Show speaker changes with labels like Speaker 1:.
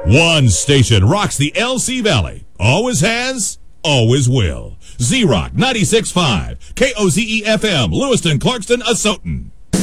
Speaker 1: One station rocks the LC Valley. Always has, always will. Z-Rock 96.5, KOZE-FM, Lewiston, Clarkston, Asotin.